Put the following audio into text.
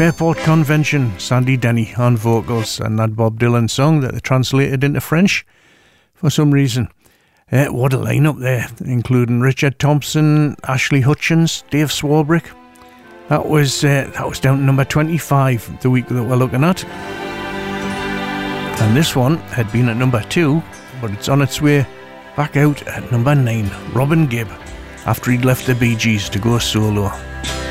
Fairport Convention, Sandy Denny on vocals, and that Bob Dylan song that they translated into French for some reason. What a lineup there, including Richard Thompson, Ashley Hutchins, Dave Swarbrick. That was down to number 25 the week that we're looking at. And this one had been at number 2, but it's on its way back out at number 9. Robin Gibb, after he'd left the Bee Gees to go solo.